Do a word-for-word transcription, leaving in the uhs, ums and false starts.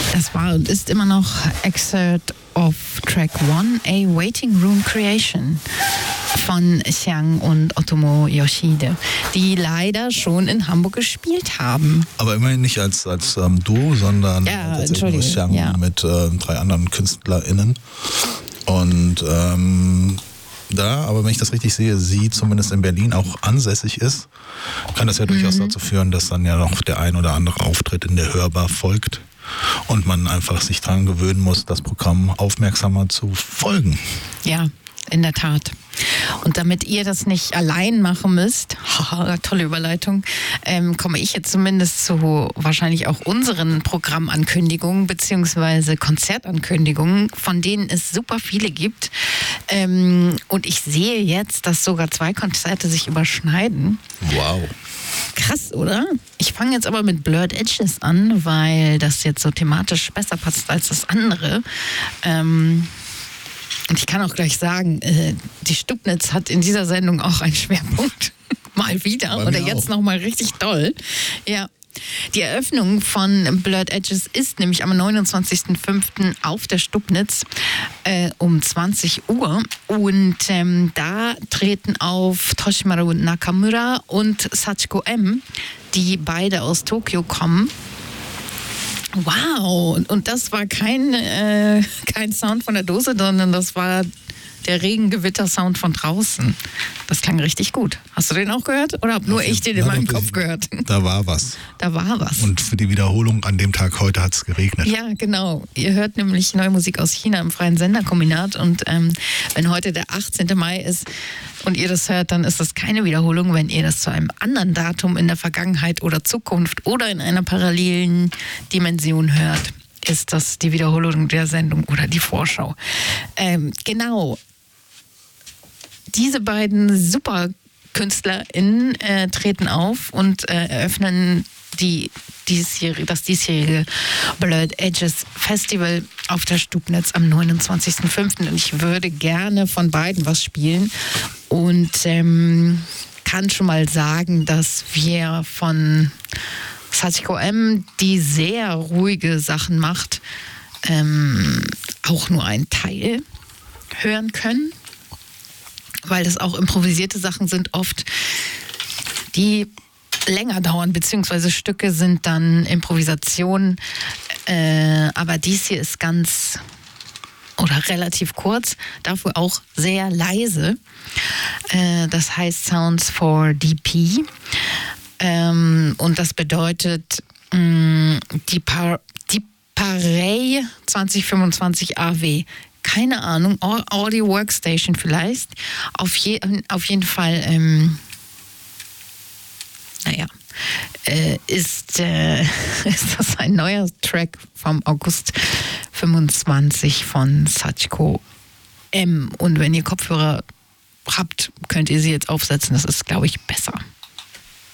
Das war und ist immer noch Excerpt of Track One, A Waiting Room Creation von Xiang und Otomo Yoshide, die leider schon in Hamburg gespielt haben. Aber immerhin nicht als, als ähm, Duo, sondern ja, tatsächlich nur Xiang ja. mit äh, drei anderen KünstlerInnen. Und ähm, da, aber wenn ich das richtig sehe, sie zumindest in Berlin auch ansässig ist, kann das ja durchaus mhm. dazu führen, dass dann ja noch der ein oder andere Auftritt in der Hörbar folgt und man einfach sich daran gewöhnen muss, das Programm aufmerksamer zu folgen. Ja, in der Tat. Und damit ihr das nicht allein machen müsst, haha, tolle Überleitung, ähm, komme ich jetzt zumindest zu wahrscheinlich auch unseren Programmankündigungen beziehungsweise Konzertankündigungen, von denen es super viele gibt. Ähm, und ich sehe jetzt, dass sogar zwei Konzerte sich überschneiden. Wow. Krass, oder? Ich fange jetzt aber mit Blurred Edges an, weil das jetzt so thematisch besser passt als das andere. Ähm, Und ich kann auch gleich sagen, äh, die Stubnitz hat in dieser Sendung auch einen Schwerpunkt. Mal wieder. Oder jetzt nochmal richtig toll. Ja. Die Eröffnung von Blurred Edges ist nämlich am neunundzwanzigsten fünften auf der Stubnitz äh, um zwanzig Uhr. Und ähm, da treten auf Toshimaru Nakamura und Sachiko M., die beide aus Tokio kommen. Wow, und das war kein, äh, kein Sound von der Dose, sondern das war der Regengewitter-Sound von draußen. Das klang richtig gut. Hast du den auch gehört? Oder habe nur ich den in meinem Kopf gehört? Da war was. Da war was. Und für die Wiederholung an dem Tag heute hat es geregnet. Ja, genau. Ihr hört nämlich neue Musik aus China im freien Senderkombinat. Und ähm, wenn heute der achtzehnten Mai ist und ihr das hört, dann ist das keine Wiederholung. Wenn ihr das zu einem anderen Datum in der Vergangenheit oder Zukunft oder in einer parallelen Dimension hört, ist das die Wiederholung der Sendung oder die Vorschau. Ähm, genau. Diese beiden SuperkünstlerInnen äh, treten auf und äh, eröffnen die, diesjährige, das diesjährige Blurred Edges Festival auf der Stubnitz am neunundzwanzigsten fünften Und ich würde gerne von beiden was spielen und ähm, kann schon mal sagen, dass wir von Sachiko M., die sehr ruhige Sachen macht, ähm, auch nur einen Teil hören können. Weil das auch improvisierte Sachen sind oft, die länger dauern, beziehungsweise Stücke sind dann Improvisationen. Äh, aber dies hier ist ganz oder relativ kurz, dafür auch sehr leise. Äh, das heißt Sounds for D P. Ähm, und das bedeutet mh, die, Par- die Parey zwanzig fünfundzwanzig A W. Keine Ahnung, Audio Workstation vielleicht. Auf, je, auf jeden Fall, ähm, naja, äh, ist, äh, ist das ein neuer Track vom August fünfundzwanzig von Sachiko M. Und wenn ihr Kopfhörer habt, könnt ihr sie jetzt aufsetzen. Das ist, glaube ich, besser.